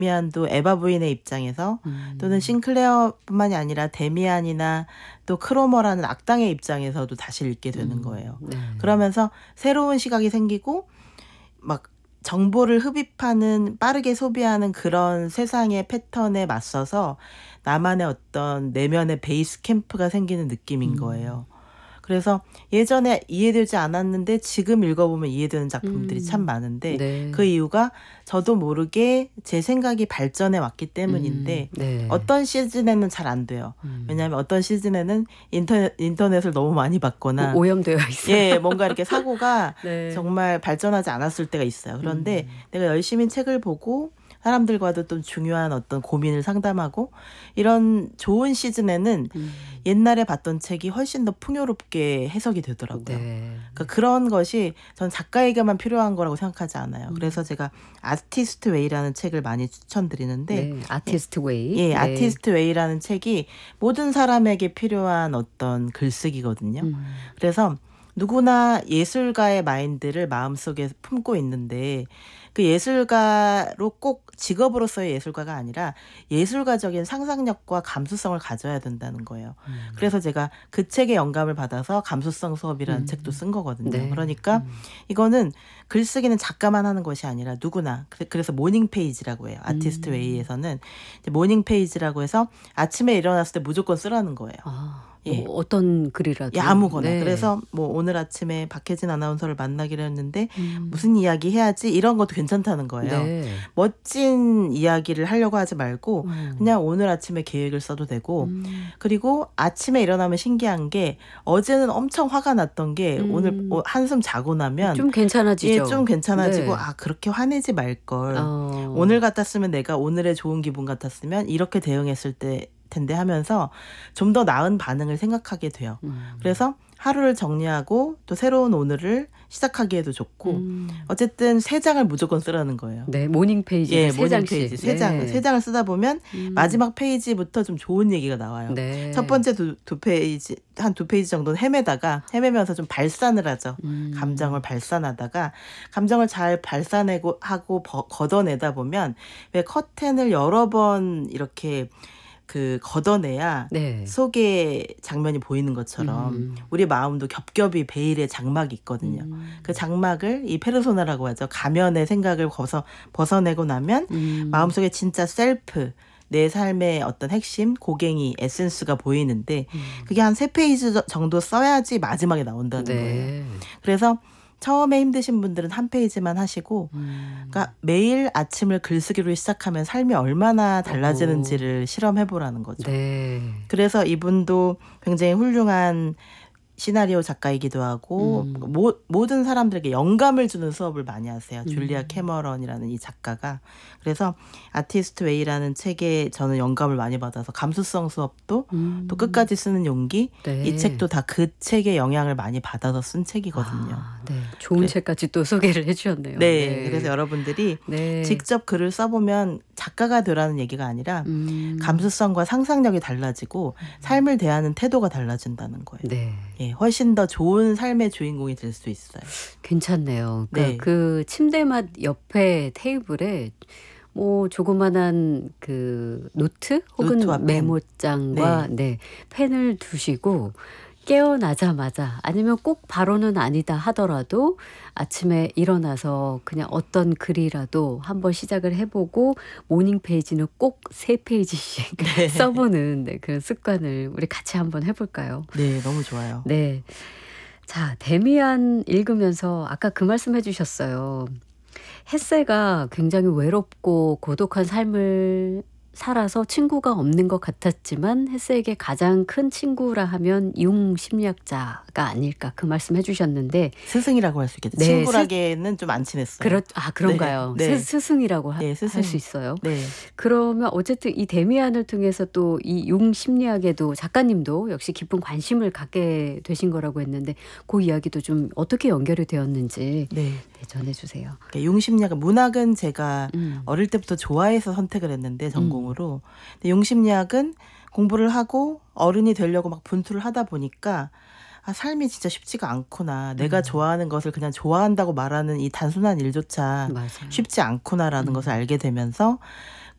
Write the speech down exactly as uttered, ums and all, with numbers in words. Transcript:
데미안도 에바 부인의 입장에서 음. 또는 싱클레어뿐만이 아니라 데미안이나 또 크로머라는 악당의 입장에서도 다시 읽게 되는 음. 거예요. 네. 그러면서 새로운 시각이 생기고 막 정보를 흡입하는 빠르게 소비하는 그런 세상의 패턴에 맞서서 나만의 어떤 내면의 베이스 캠프가 생기는 느낌인 음. 거예요. 그래서 예전에 이해되지 않았는데 지금 읽어보면 이해되는 작품들이 음. 참 많은데 네. 그 이유가 저도 모르게 제 생각이 발전해 왔기 때문인데 음. 네. 어떤 시즌에는 잘 안 돼요. 음. 왜냐하면 어떤 시즌에는 인터넷, 인터넷을 너무 많이 봤거나 오- 오염되어 있어요. 예, 뭔가 이렇게 사고가 네. 정말 발전하지 않았을 때가 있어요. 그런데 음. 내가 열심히 책을 보고 사람들과도 또 중요한 어떤 고민을 상담하고 이런 좋은 시즌에는 음. 옛날에 봤던 책이 훨씬 더 풍요롭게 해석이 되더라고요. 네. 그러니까 그런 것이 전 작가에게만 필요한 거라고 생각하지 않아요. 음. 그래서 제가 아티스트 웨이라는 책을 많이 추천드리는데 네. 아티스트 웨이. 예, 네. 아티스트 웨이라는 책이 모든 사람에게 필요한 어떤 글쓰기거든요. 음. 그래서 누구나 예술가의 마인드를 마음속에 품고 있는데 그 예술가로 꼭 직업으로서의 예술가가 아니라 예술가적인 상상력과 감수성을 가져야 된다는 거예요. 음. 그래서 제가 그 책의 영감을 받아서 감수성 수업이라는 음. 책도 쓴 거거든요. 네. 그러니까 음. 이거는 글쓰기는 작가만 하는 것이 아니라 누구나. 그래- 그래서 모닝 페이지라고 해요. 아티스트 음. 웨이에서는 이제 모닝 페이지라고 해서 아침에 일어났을 때 무조건 쓰라는 거예요. 아, 예. 뭐 어떤 글이라도. 예, 아무거나. 네. 그래서 뭐 오늘 아침에 박혜진 아나운서를 만나기로 했는데 음. 무슨 이야기 해야지 이런 것도 괜찮다는 거예요. 네. 멋진 이야기를 하려고 하지 말고 음. 그냥 오늘 아침에 계획을 써도 되고 음. 그리고 아침에 일어나면 신기한 게 어제는 엄청 화가 났던 게 음. 오늘 어, 한숨 자고 나면 좀 괜찮아지죠. 예, 좀 괜찮아지고 네. 아 그렇게 화내지 말걸. 어. 오늘 같았으면 내가 오늘의 좋은 기분 같았으면 이렇게 대응했을 때 텐데 하면서 좀 더 나은 반응을 생각하게 돼요. 음. 그래서 하루를 정리하고 또 새로운 오늘을 시작하기에도 좋고 음. 어쨌든 세 장을 무조건 쓰라는 거예요. 네, 모닝 페이지 예, 세 모닝 장씩. 페이지 세 네. 장, 세 장을 쓰다 보면 음. 마지막 페이지부터 좀 좋은 얘기가 나와요. 네. 첫 번째 두, 두 페이지 한 두 페이지 정도는 헤매다가 헤매면서 좀 발산을 하죠. 음. 감정을 발산하다가 감정을 잘 발산하고 하고 버, 걷어내다 보면 왜 커튼을 여러 번 이렇게 그 걷어내야 네. 속의 장면이 보이는 것처럼 음. 우리 마음도 겹겹이 베일의 장막이 있거든요. 음. 그 장막을 이 페르소나라고 하죠. 가면의 생각을 벗어, 벗어내고 나면 음. 마음속에 진짜 셀프, 내 삶의 어떤 핵심, 고갱이, 에센스가 보이는데 음. 그게 한 세 페이지 정도 써야지 마지막에 나온다는 네. 거예요. 그래서 처음에 힘드신 분들은 한 페이지만 하시고 음. 그러니까 매일 아침을 글쓰기로 시작하면 삶이 얼마나 달라지는지를 실험해보라는 거죠. 네. 그래서 이분도 굉장히 훌륭한 시나리오 작가이기도 하고 음. 모, 모든 사람들에게 영감을 주는 수업을 많이 하세요. 음. 줄리아 캐머런이라는 이 작가가. 그래서 아티스트 웨이라는 책에 저는 영감을 많이 받아서 감수성 수업도 음. 또 끝까지 쓰는 용기 네. 이 책도 다 그 책의 영향을 많이 받아서 쓴 책이거든요. 아, 네. 좋은 그래. 책까지 또 소개를 해주셨네요. 네, 그래서 여러분들이 네. 직접 글을 써보면 작가가 되라는 얘기가 아니라 음. 감수성과 상상력이 달라지고 삶을 대하는 태도가 달라진다는 거예요. 네. 예, 훨씬 더 좋은 삶의 주인공이 될 수 있어요. 괜찮네요. 그러니까 네. 그 침대맛 옆에 테이블에 뭐 조그만한 그 노트 혹은 노트와 펜. 메모장과 네. 펜을 두시고 깨어나자마자 아니면 꼭 바로는 아니다 하더라도 아침에 일어나서 그냥 어떤 글이라도 한번 시작을 해보고 모닝 페이지는 꼭 세 페이지씩 네. 써보는 네, 그런 습관을 우리 같이 한번 해볼까요? 네, 너무 좋아요. 네. 자, 데미안 읽으면서 아까 그 말씀 해주셨어요. 헤세가 굉장히 외롭고 고독한 삶을 살아서 친구가 없는 것 같았지만 헤세에게 가장 큰 친구라 하면 융 심리학자가 아닐까 그 말씀 해주셨는데 스승이라고 할 수 있겠죠. 네, 친구라기에는 좀 안 친했어요. 그렇 아 그런가요? 네, 네. 스, 스승이라고 네, 할 스승. 수 있어요. 네. 그러면 어쨌든 이 데미안을 통해서 또 이 융 심리학에도 작가님도 역시 깊은 관심을 갖게 되신 거라고 했는데 그 이야기도 좀 어떻게 연결이 되었는지 네. 네, 전해주세요. 그러니까 융심리학, 문학은 제가 음. 어릴 때부터 좋아해서 선택을 했는데 전공으로. 근데 융심리학은 공부를 하고 어른이 되려고 막 분투를 하다 보니까 아, 삶이 진짜 쉽지가 않구나. 내가 음. 좋아하는 것을 그냥 좋아한다고 말하는 이 단순한 일조차 맞아요. 쉽지 않구나라는 음. 것을 알게 되면서